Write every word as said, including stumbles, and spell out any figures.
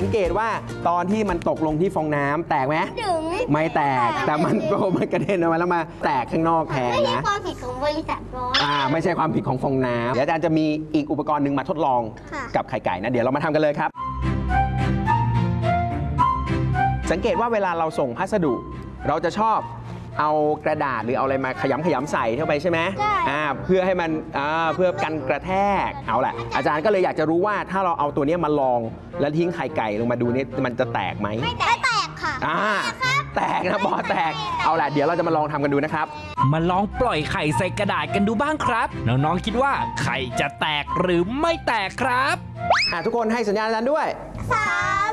งเกตว่าตอนที่มันตกลงที่ฟองน้ำแตกไหมถึงไม่แตกแต่มันมันกระเด็นออกมาแล้วมาแตกข้างนอกแทนไม่ใช่นะความผิดของบริษัทบอสอ่าไม่ใช่ความผิดของฟองน้ำเดี๋ยวอาจารย์จะมีอีกอุปกรณ์หนึ่งมาทดลองค่ะกับไข่ไก่นะเดี๋ยวเรามาทำกันเลยครับ สังเกตว่าเวลาเราส่งพัสดุ เราจะชอบเอากระดาษหรือเอาอะไรมาขยำขยำใส่เข้าไปใช่ไหมใช่อ่าเพื่อให้มันอ่าเพื่อกันกระแทกเอาแหละอาจารย์ก็เลยอยากจะรู้ว่าถ้าเราเอาตัวนี้มาลองแล้วทิ้งไข่ไก่ลงมาดูนี่มันจะแตกไหมไม่แตกไม่แตกค่ะอ่าแตกนะบอสแตกเอาแหละเดี๋ยวเราจะมาลองทำกันดูนะครับมาลองปล่อยไข่ใส่กระดาษกันดูบ้างครับน้องๆคิดว่าไข่จะแตกหรือไม่แตกครับอ่าทุกคนให้สัญญาณอาจารย์ด้วยสาม